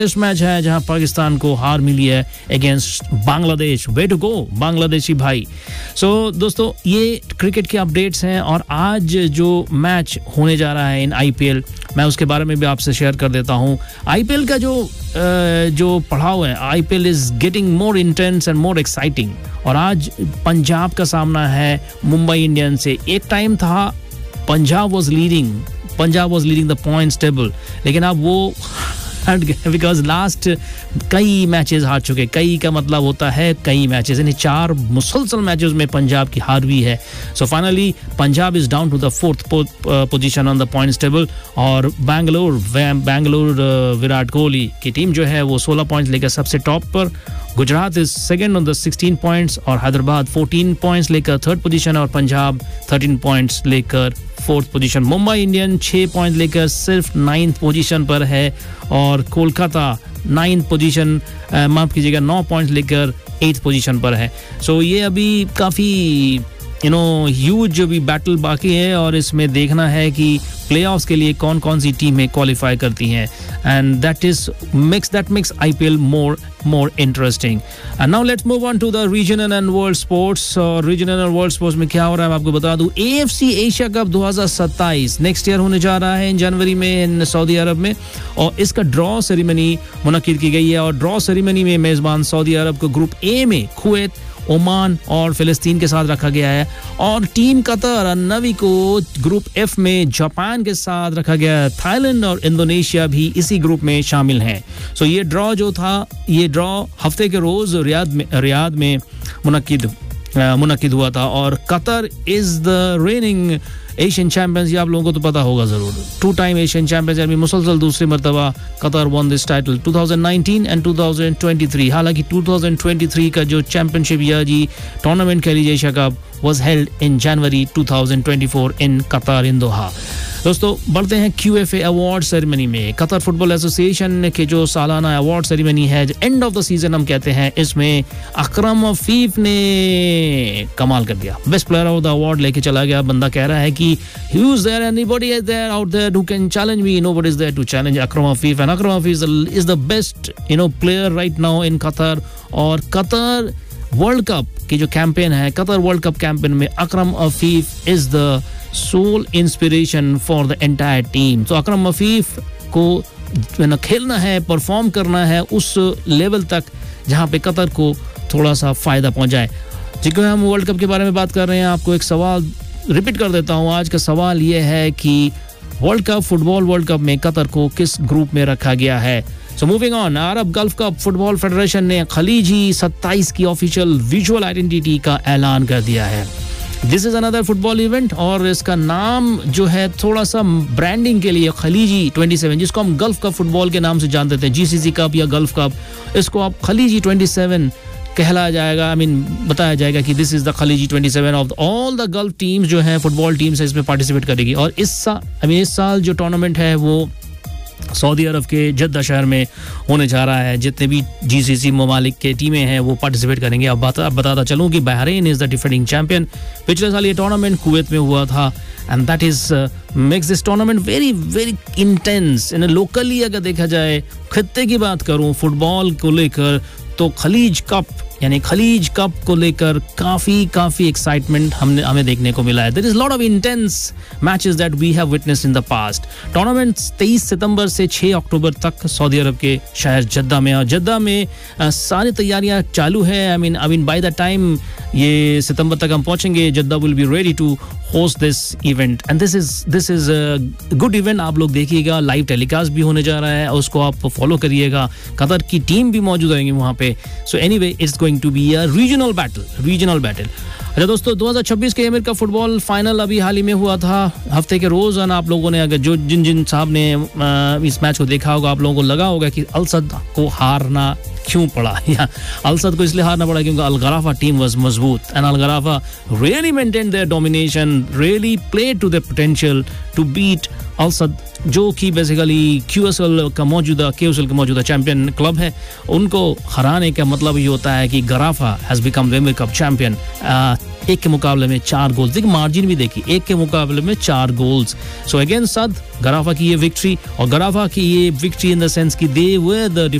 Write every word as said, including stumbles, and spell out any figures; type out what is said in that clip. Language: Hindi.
टेस्ट मैच है जहां पाकिस्तान को हार मिली है against Bangladesh. Way to go Bangladeshi भाई. सो so, दोस्तों ये क्रिकेट के अपडेट्स हैं और आज जो मैच होने जा रहा है इन आईपीएल मैं उसके बारे में भी आपसे शेयर कर देता हूं. आईपीएल का जो जो पड़ाव है, IPL is getting more intense and more exciting. और आज पंजाब का सामना है मुंबई इंडियंस से. एक टाइम था Punjab was leading Punjab was leading the points table, लेकिन अब वो हट गए बिकॉज लास्ट कई मैचेस हार चुके. कई का मतलब होता है कई मैचेस, यानी चार मुसलसल मैचेस में पंजाब की हार हुई है. So finally Punjab is down to the fourth position on the points table. और बैंगलोर बैंगलोर विराट कोहली की टीम जो है वो सोलह पॉइंट्स लेकर सबसे टॉप पर. Gujarat is second on the sixteen points और हैदराबाद फोर्टीन पॉइंट्स लेकर थर्ड पोजीशन और पंजाब थर्टीन पॉइंट्स लेकर फोर्थ पोजीशन. मुंबई इंडियन छह पॉइंट लेकर सिर्फ नाइन्थ पोजीशन पर है और कोलकाता नाइन्थ पोजीशन माफ कीजिएगा नौ पॉइंट्स लेकर एट्थ पोजीशन पर है. सो so, ये अभी काफ़ी यू नो ह्यूज अभी बैटल बाकी है और इसमें देखना है कि प्लेऑफ्स के लिए कौन कौन सी टीमें क्वालिफाई करती हैं. And that is makes that makes IPL more more interesting. And now let's move on to the regional and world sports. और रीजनल और वर्ल्ड स्पोर्ट्स में क्या हो रहा है मैं आपको बता दूं. एएफसी एशिया कप दो हज़ार सत्ताईस नेक्स्ट ईयर होने जा रहा है इन जनवरी में इन सऊदी अरब में. और इसका ड्रॉ सेरेमनी मुनक्किद की गई है और ड्रॉ सेरेमनी में मेजबान सऊदी अरब को ग्रुप ए में कुवैत, ओमान और फिलिस्तीन के साथ रखा गया है. और टीम कतर और नवी को ग्रुप एफ में जापान के साथ रखा गया है. थाईलैंड और इंडोनेशिया भी इसी ग्रुप में शामिल हैं. सो ये ड्रॉ जो था ये ड्रॉ हफ्ते के रोज रियाद में रियाद में मुनक्किद मुनक्किद हुआ था. और Qatar is the raining Asian champions. ये आप लोगों को तो पता होगा जरूर. टू टाइम एशियन चैंपियंस यानी मुसलसल दूसरी मर्तबा Qatar one this title two thousand nineteen and two thousand twenty three. हालांकि टू थाउजेंड ट्वेंटी थ्री का जो चैंपियनशिप या जी टूर्नामेंट कह लीजिए Asia cup was held in January twenty twenty-four in Qatar in Doha. दोस्तों बढ़ते हैं क्यूएफए अवार्ड सेरेमनी में. कतर फुटबॉल एसोसिएशन के जो सालाना अवार्ड सेरेमनी है एंड ऑफ द सीजन हम कहते हैं, इसमें अकरम अफीफ ने कमाल कर दिया. Best player of the award लेके चला गया. बंदा कह रहा है कि who is there anybody is there out there who can challenge me? Nobody is there to challenge Akram Afif, and Akram Afif is the, is the best you know player right now in Qatar. और कतर वर्ल्ड कप की जो कैंपेन है, कतर वर्ल्ड कप कैंपेन में अकरम Afif is the soul inspiration for the entire team. तो अकरम अफीफ को न खेलना है, परफॉर्म करना है उस लेवल तक जहां पे कतर को थोड़ा सा फायदा पहुंचाए. जिसको हम वर्ल्ड कप के बारे में बात कर रहे हैं, आपको एक सवाल रिपीट कर देता हूं. आज का सवाल ये है कि world cup football world cup में कतर को किस ग्रुप में रखा गया है. So moving on, Arab gulf cup football federation ने खलीजी सत्ताईस की ऑफिशियल विजुअल आइडेंटिटी का ऐलान कर दिया है. This is another football event और इसका नाम जो है थोड़ा सा ब्रांडिंग के लिए खलीजी सत्ताईस, जिसको हम गल्फ कप फुटबॉल के नाम से जानते थे, जीसीसी कप या गल्फ कप, इसको आप खलीजी सत्ताईस कहला जाएगा. आई मीन बताया जाएगा कि दिस इज द खलीजी सत्ताईस of all the gulf teams जो है फुटबॉल टीम्स है इसमें पार्टिसिपेट करेगी. और इस साल आई मीन इस साल जो टूर्नामेंट है वो सऊदी अरब के जद्दा शहर में होने जा रहा है. जितने भी जीसीसी ममालिक के टीमें हैं वो पार्टिसिपेट करेंगे. अब बता, बताता चलूँ कि Bahrain is the defending champion. पिछले साल ये टूर्नामेंट कुवैत में हुआ था and that is makes this tournament very very intense. In locally अगर देखा जाए, खित्ते की बात करूँ फुटबॉल को लेकर, तो खलीज कप यानी खलीज कप को लेकर काफी काफी एक्साइटमेंट हमने हमें देखने को मिला है. There is lot of intense matches that we have witnessed in the past. Tournament तेईस सितंबर से छह अक्टूबर तक सऊदी अरब के शहर जद्दा में, और जद्दा में आ, सारी तैयारियां चालू है. I mean I mean by the time ये सितंबर तक हम पहुंचेंगे, Jeddah will be ready to host this event and this is this is a good event. आप लोग देखिएगा, लाइव टेलीकास्ट भी होने जा रहा है, उसको आप फॉलो करिएगा. कतर की टीम भी मौजूद रहेंगी वहां पे. So anyway it's going to be a regional battle regional battle अच्छा दोस्तों, दो हज़ार छब्बीस के अमेरिका फुटबॉल फाइनल अभी हाल ही में हुआ था हफ्ते के रोज. और आप लोगों ने अगर जो जिन जिन साहब ने इस मैच को देखा होगा, आप लोगों को लगा होगा कि अलसद को हारना क्यों पड़ा. या अलसद को इसलिए हारना पड़ा क्योंकि अलगराफा टीम वाज मजबूत and अलगराफा really maintain their domination, really played to their potential to beat अलसद जो कि बेसिकली क्यूएसएल का मौजूदा क्यूएसएल का मौजूदा चैंपियन क्लब है, उनको हराने का मतलब ये होता है कि गराफा has become Wembley cup champion. एक के मुकाबले में चार गोल्स, देखिए मार्जिन भी देखिए, एक के मुकाबले में चार गोल्स। सो अगेंस्ट सद गराफा की ये विक्ट्री, और गराफा की ये विक्ट्री इन द सेंस कि दे वर द